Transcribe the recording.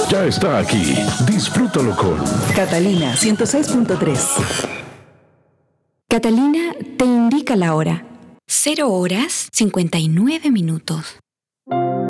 ya está aquí. Disfrútalo con Catalina 106.3. Catalina te indica la hora. 0 horas 59 minutos.